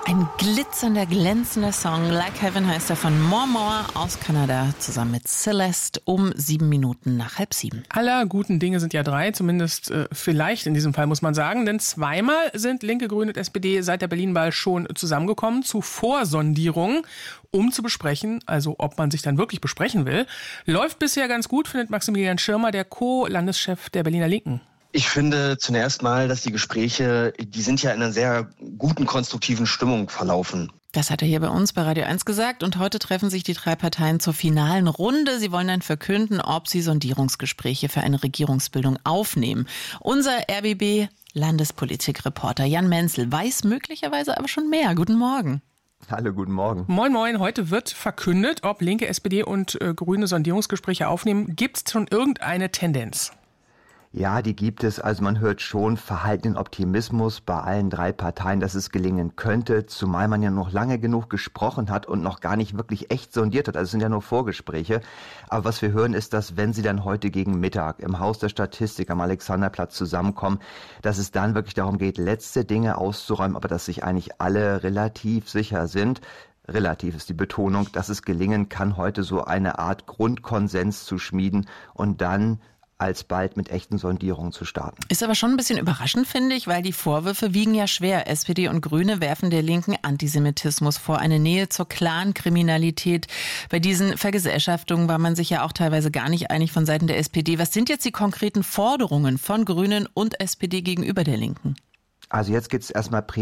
Ein glitzernder, glänzender Song, Like Heaven heißt er, von More More aus Kanada, zusammen mit Celeste um 7:07. Aller guten Dinge sind ja drei, zumindest vielleicht in diesem Fall muss man sagen, denn zweimal sind Linke, Grüne und SPD seit der Berlin-Wahl schon zusammengekommen zu Vorsondierungen, um zu besprechen, also ob man sich dann wirklich besprechen will. Läuft bisher ganz gut, findet Maximilian Schirmer, der Co-Landeschef der Berliner Linken. Ich finde zunächst mal, dass die Gespräche, die sind ja in einer sehr guten, konstruktiven Stimmung verlaufen. Das hat er hier bei uns bei Radio 1 gesagt und heute treffen sich die drei Parteien zur finalen Runde. Sie wollen dann verkünden, ob sie Sondierungsgespräche für eine Regierungsbildung aufnehmen. Unser RBB-Landespolitikreporter Jan Menzel weiß möglicherweise aber schon mehr. Guten Morgen. Hallo, guten Morgen. Moin, moin. Heute wird verkündet, ob Linke, SPD und Grüne Sondierungsgespräche aufnehmen. Gibt es schon irgendeine Tendenz? Ja, die gibt es. Also man hört schon verhaltenen Optimismus bei allen drei Parteien, dass es gelingen könnte, zumal man ja noch lange genug gesprochen hat und noch gar nicht wirklich echt sondiert hat. Also es sind ja nur Vorgespräche. Aber was wir hören ist, dass wenn sie dann heute gegen Mittag im Haus der Statistik am Alexanderplatz zusammenkommen, dass es dann wirklich darum geht, letzte Dinge auszuräumen, aber dass sich eigentlich alle relativ sicher sind. Relativ ist die Betonung, dass es gelingen kann, heute so eine Art Grundkonsens zu schmieden und dann alsbald mit echten Sondierungen zu starten. Ist aber schon ein bisschen überraschend, finde ich, weil die Vorwürfe wiegen ja schwer. SPD und Grüne werfen der Linken Antisemitismus vor, eine Nähe zur Clankriminalität. Bei diesen Vergesellschaftungen war man sich ja auch teilweise gar nicht einig von Seiten der SPD. Was sind jetzt die konkreten Forderungen von Grünen und SPD gegenüber der Linken? Also jetzt geht es erstmal